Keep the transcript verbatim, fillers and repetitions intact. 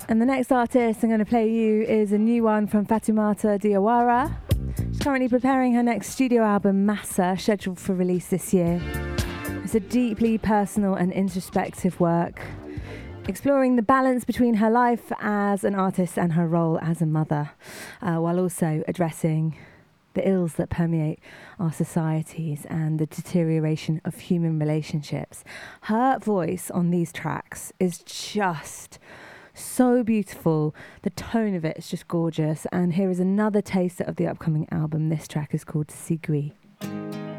And the next artist I'm going to play you is a new one from Fatoumata Diawara. She's currently preparing her next studio album, Massa, scheduled for release this year. It's a deeply personal and introspective work, exploring the balance between her life as an artist and her role as a mother, uh, while also addressing the ills that permeate our societies and the deterioration of human relationships. Her voice on these tracks is just so beautiful. The tone of it is just gorgeous. And here is another taster of the upcoming album. This track is called Sigui.